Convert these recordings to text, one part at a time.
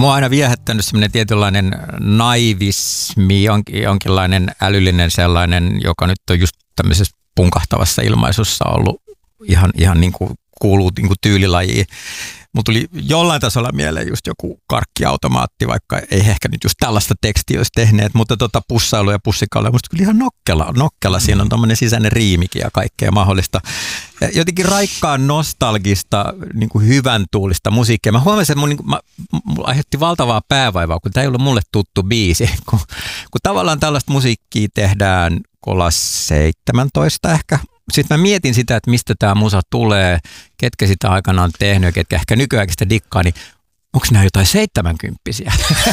Mua on aina viehättänyt semmoinen tietynlainen naivismi, jonkinlainen älyllinen sellainen, joka nyt on just tämmöisessä punkahtavassa ilmaisussa ollut ihan niin kuin kuuluu niin kuin tyylilajiin. Mulla tuli jollain tasolla mieleen just joku karkkiautomaatti, vaikka ei ehkä nyt just tällaista tekstiä olisi tehneet, mutta pussailu ja pussikalle musta kyllä ihan nokkela. Siinä on tommoinen sisäinen riimikin ja kaikkea mahdollista. Jotenkin raikkaan nostalgista, niin kuin hyvän tuulista musiikkia. Mä huomasin, että mulla aiheutti valtavaa päävaivaa, kun tämä ei ollut mulle tuttu biisi. Kun tavallaan tällaista musiikkia tehdään, kun ollaan 17 ehkä. Sitten mä mietin sitä, että mistä tämä musa tulee, ketkä sitä aikanaan on tehnyt ja ketkä ehkä nykyään sitä dikkaa, niin onko nämä jotain 70-vuotiaita?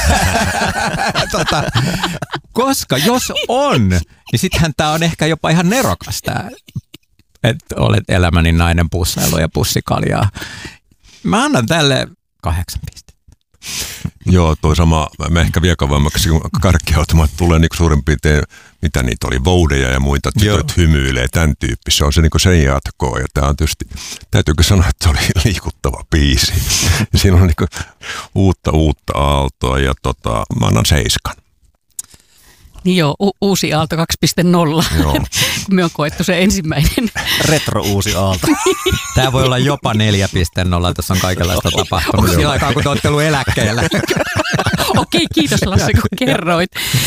Koska jos on, niin sittenhän tämä on ehkä jopa ihan nerokas tämä, että olet elämäni nainen pussailu ja pussikaljaa. Mä annan tälle 8 pistettä. Joo, toi sama, mä ehkä vielä kauemmaksi, kun karkkiautomaatti tulee niin suurin piirtein, mitä niitä oli, voudeja ja muita, tytöt hymyilee, tämän tyyppistä. Se on se niin sen jatkoa, ja tämä on tietysti, täytyykö sanoa, että se oli liikuttava biisi. Ja siinä on niin uutta aaltoa, ja mä annan 7. Niin joo, uusi aalto 2.0. Me on koettu se ensimmäinen. Retro uusi aalto. Tämä voi olla jopa 4.0. Tässä on kaikenlaista tapahtunut. Sillä aikaa, kun te olette ollut eläkkeellä. Okei, kiitos Lasse, kun kerroit.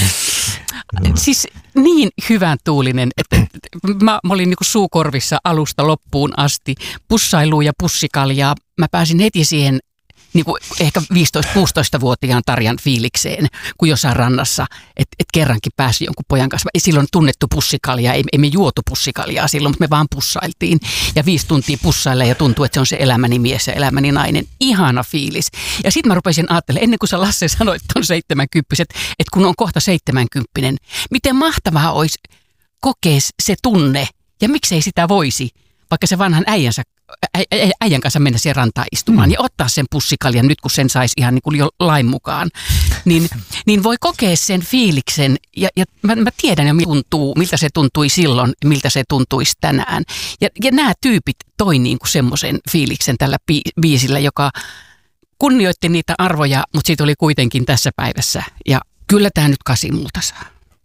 Siis niin hyvän tuulinen, että mä olin niin kuin suukorvissa alusta loppuun asti. Pussailu ja pussikaljaa. Mä pääsin heti siihen niin kuin ehkä 15-16-vuotiaan Tarjan fiilikseen, kun jossain rannassa, että kerrankin pääsi jonkun pojan kanssa. Ei silloin tunnettu pussikaljaa, ei me juotu pussikaljaa silloin, mutta me vaan pussailtiin. Ja 5 tuntia pussaille ja tuntuu, että se on se elämäni mies ja elämäni nainen. Ihana fiilis. Ja sitten mä rupesin ajattelemaan, ennen kuin sä Lasse sanoit, että on 70, että kun on kohta 70, miten mahtavaa olisi kokea se tunne ja miksei sitä voisi, vaikka se vanhan äijän kanssa mennä siihen rantaan istumaan ja ottaa sen pussikaljan nyt, kun sen saisi ihan niin kuin jo lain mukaan, niin voi kokea sen fiiliksen ja mä tiedän jo, miltä se tuntui silloin, miltä se tuntuisi tänään. Ja nämä tyypit toi niin kuin semmoisen fiiliksen tällä biisillä, joka kunnioitti niitä arvoja, mutta siitä oli kuitenkin tässä päivässä. Ja kyllä tämä nyt 8 multa saa.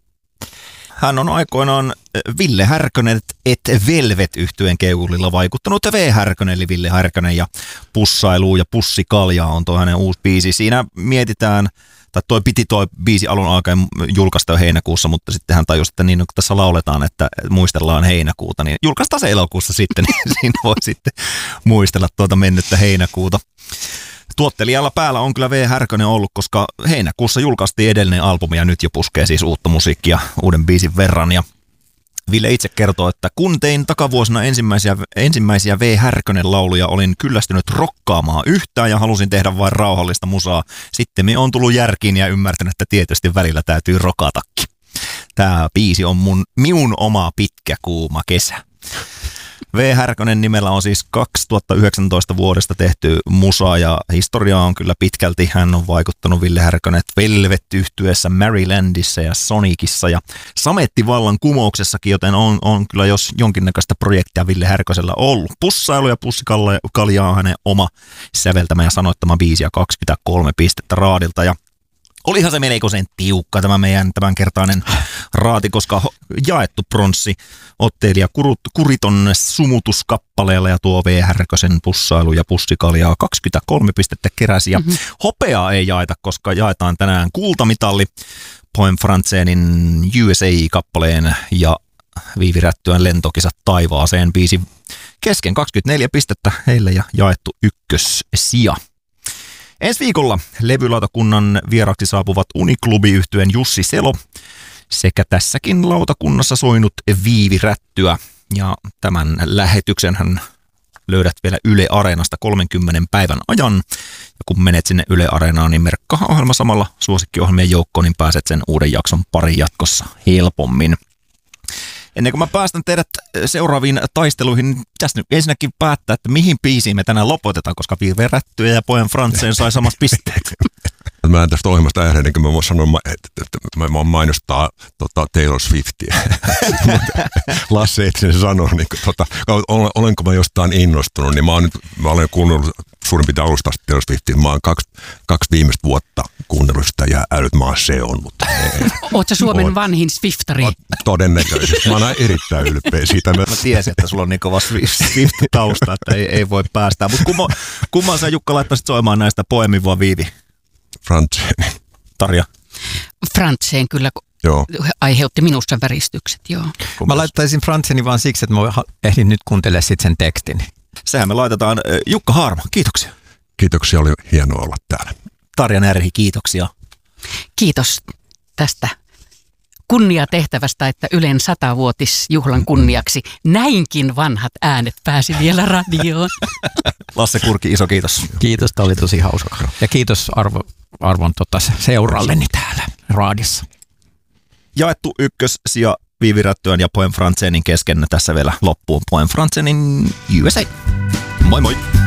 Hän on aikoinaan Ville Härkönen et Velvet-yhtyeen keulilla vaikuttanut V. Härkönen, eli Ville Härkönen, ja pussailu ja pussikaljaa on tuo hänen uusi biisi. Siinä mietitään, tai toi biisi alun alkaen julkaista jo heinäkuussa, mutta sitten hän tajusi, että niin kun tässä lauletaan, että muistellaan heinäkuuta, niin julkaistaan se elokuussa sitten, niin siinä voi sitten muistella tuota mennyttä heinäkuuta. Tuottelijalla päällä on kyllä V. Härkönen ollut, koska heinäkuussa julkaistiin edellinen albumi ja nyt jo puskee siis uutta musiikkia uuden biisin verran. Ja Ville itse kertoo, että kun tein takavuosina ensimmäisiä V. Härkönen lauluja, olin kyllästynyt rokkaamaan yhtään ja halusin tehdä vain rauhallista musaa. Sitten me on tullut järkiin ja ymmärtänyt, että tietysti välillä täytyy rokatakin. Tämä biisi on minun oma pitkä kuuma kesä. V. Härkönen nimellä on siis 2019 vuodesta tehty musa ja historia on kyllä pitkälti. Hän on vaikuttanut Ville Härkönen Velvet-yhtyeessä, Marylandissa ja Sonicissa ja Samettivallan kumouksessakin, joten on kyllä jos jonkinnäköistä projektia Ville Härkösellä ollut. Pussailu ja pussikaljaa on hänen oma säveltämä ja sanoittama biisi ja 23 pistettä raadilta ja olihan se melkoisen tiukka tämä meidän tämänkertainen raati, koska jaettu pronssi ottelija Kuriton sumutuskappaleella ja tuo V. Härkösen pussailu ja pussikaljaa 23 pistettä keräsi. Ja hopeaa ei jaeta, koska jaetaan tänään kultamitalli Poem Franzenin USA-kappaleen ja Viivi Rättyän lentokisat taivaaseen biisi kesken 24 pistettä heille ja jaettu ykkössija. Ensi viikolla levylautakunnan vieraksi saapuvat Uniklubi-yhtyeen Jussi Selo sekä tässäkin lautakunnassa soinut Viivi Rättyä. Ja tämän lähetyksen hän löydät vielä Yle Areenasta 30 päivän ajan. Ja kun menet sinne Yle Areenaan, niin merkkaa ohjelma samalla suosikkiohjelmien joukkoon, niin pääset sen uuden jakson pariin jatkossa helpommin. Ennen kuin mä päästän teidät seuraaviin taisteluihin, niin pitäisi nyt ensinnäkin päättää, että mihin biisiin me tänään lopetetaan, koska Viivi Rättyä ja Poem Franzen sai samat pisteet. mä en tästä ohjelmasta ääneen, niin kuin mä voin sanoa, että mä mainostaa Taylor Swiftia. Lasse ei sen sano, niin olenko mä jostain innostunut, niin mä olen kuunnellut suurin piirtein alusta asti Taylor Swiftia. Mä oon kaksi viimeistä vuotta kuunnellut sitä ja älyt mä oon mutta oot sä Suomen vanhin Swiftari? Todennäköisesti. Mä oon erittäin ylpeä siitä. Mä tiesin, että sulla on niin kova Swift-tausta, että ei voi päästää. Mutta kumman sä Jukka laittaisit soimaan näistä Poemin vai Viivi? Frantzén. Tarja? Frantzén kyllä joo. Aiheutti minussa väristykset, joo. Mä laittaisin Frantzénin vaan siksi, että mä ehdin nyt kuuntelemaan sitten sen tekstin. Sehän me laitetaan. Jukka Haarma, kiitoksia. Kiitoksia, oli hienoa olla täällä. Tarja Närhi, kiitoksia. Kiitos tästä kunniatehtävästä, että Ylen 100-vuotisjuhlan kunniaksi näinkin vanhat äänet pääsi vielä radioon. Lasse Kurki, iso kiitos. Kiitos, tämä oli tosi hauska. Ja kiitos arvon seuralleni täällä raadissa. Jaettu ykkössija Viivi Rättyön ja Poem Frantzénin kesken tässä vielä loppuun. Poem Frantzénin USA. Moi moi!